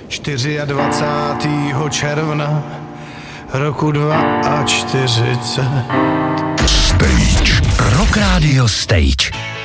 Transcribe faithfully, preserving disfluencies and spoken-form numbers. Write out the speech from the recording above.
dvacátého čtyřiadvacátého června roku čtyřicet dva. Stage. Rock Radio Stage.